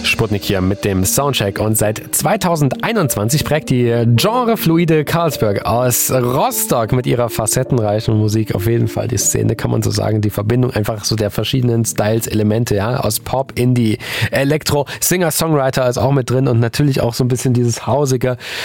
Sputnik hier mit dem Soundcheck und seit 2021 prägt die genrefluide Carlsberg aus Rostock mit ihrer facettenreichen Musik auf jeden Fall die Szene, kann man so sagen, die Verbindung einfach so der verschiedenen Styles, Elemente, ja, aus Pop, Indie, Elektro, Singer-Songwriter ist auch mit drin und natürlich auch so ein bisschen dieses hausige